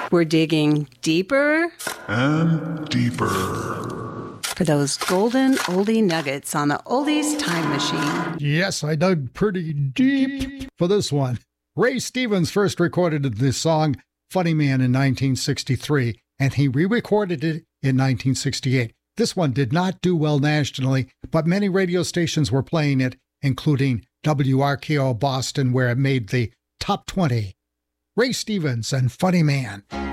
We're digging deeper and deeper for those golden oldie nuggets on the Oldies Time Machine. Yes, I dug pretty deep for this one. Ray Stevens first recorded this song, Funny Man, in 1963, and he re-recorded it in 1968. This one did not do well nationally, but many radio stations were playing it, including WRKO Boston, where it made the top 20. Ray Stevens and Funny Man.